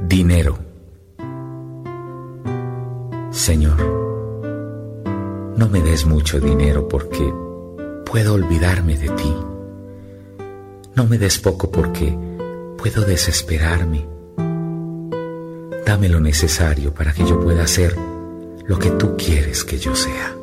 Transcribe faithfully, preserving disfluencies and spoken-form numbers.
Dinero. Señor, no me des mucho dinero porque puedo olvidarme de ti. No me des poco porque puedo desesperarme. Dame lo necesario para que yo pueda ser lo que tú quieres que yo sea.